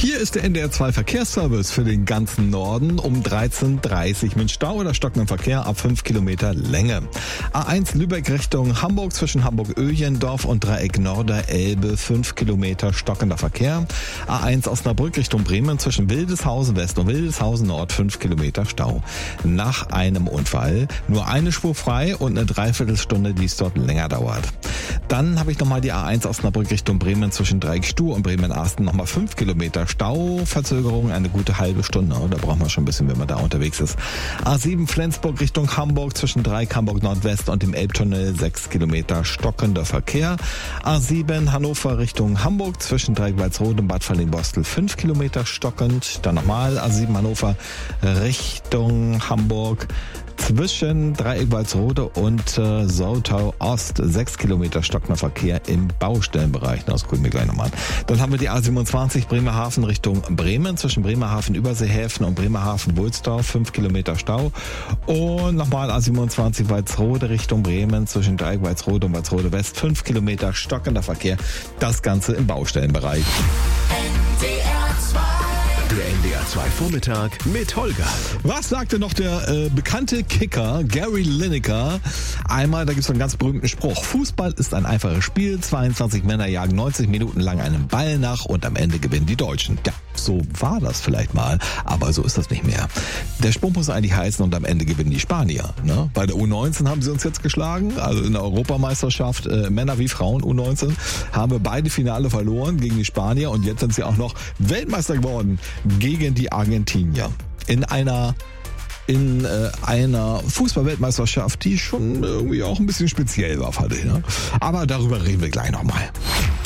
Hier ist der NDR 2 Verkehrsservice für den ganzen Norden um 13:30 Uhr mit Stau oder stockendem Verkehr ab 5 Kilometer Länge. A1 Lübeck Richtung Hamburg zwischen Hamburg-Öjendorf und Dreieck Norderelbe 5 Kilometer stockender Verkehr. A1 Osnabrück Richtung Bremen zwischen Wildeshausen West und Wildeshausen Nord 5 Kilometer Stau. Nach einem Unfall nur eine Spur frei und eine Dreiviertelstunde, die es dort länger dauert. Dann habe ich nochmal die A1 Osnabrück Richtung Bremen zwischen Dreieck-Stuhr und Bremen-Asten nochmal 5 Kilometer Stau, Verzögerung eine gute halbe Stunde. Da braucht man schon ein bisschen, wenn man da unterwegs ist. A7 Flensburg Richtung Hamburg zwischen Dreieck Hamburg Nordwest und dem Elbtunnel 6 Kilometer stockender Verkehr. A7 Hannover Richtung Hamburg zwischen Dreieck Walsrode und Bad Falling-Bostel 5 Kilometer stockend. Dann nochmal A7 Hannover Richtung Hamburg zwischen Dreieck Walsrode und Soltau Ost 6 Kilometer stockender Verkehr im Baustellenbereich. Das gucken wir gleich nochmal an. Dann haben wir die A27 Bremerhaven Richtung Bremen zwischen Bremerhaven Überseehäfen und Bremerhaven Wulsdorf 5 Kilometer Stau. Und nochmal A27 Walsrode Richtung Bremen zwischen Dreieck Walsrode und Walsrode West 5 Kilometer stockender Verkehr. Das Ganze im Baustellenbereich. Der NDR 2 Vormittag mit Holger. Was sagte noch der bekannte Kicker Gary Lineker? Einmal, da gibt es einen ganz berühmten Spruch. Fußball ist ein einfaches Spiel. 22 Männer jagen 90 Minuten lang einen Ball nach und am Ende gewinnen die Deutschen. Ja, so war das vielleicht mal, aber so ist das nicht mehr. Der Spruch muss eigentlich heißen und am Ende gewinnen die Spanier. Ne? Bei der U19 haben sie uns jetzt geschlagen, also in der Europameisterschaft, Männer wie Frauen U19, haben wir beide Finale verloren gegen die Spanier und jetzt sind sie auch noch Weltmeister geworden gegen die Argentinier. In einer Fußball-Weltmeisterschaft, die schon irgendwie auch ein bisschen speziell war, fand ich. Ne? Aber darüber reden wir gleich nochmal.